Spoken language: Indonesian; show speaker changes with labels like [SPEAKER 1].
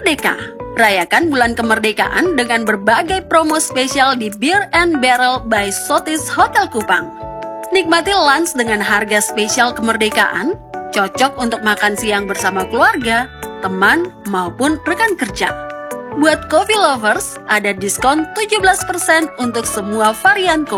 [SPEAKER 1] Merdeka. Rayakan bulan kemerdekaan dengan berbagai promo spesial di Beer and Barrel by Sotis Hotel Kupang. Nikmati lunch dengan harga spesial kemerdekaan, cocok untuk makan siang bersama keluarga, teman, maupun rekan kerja. Buat coffee lovers, ada diskon 17% untuk semua varian kopi.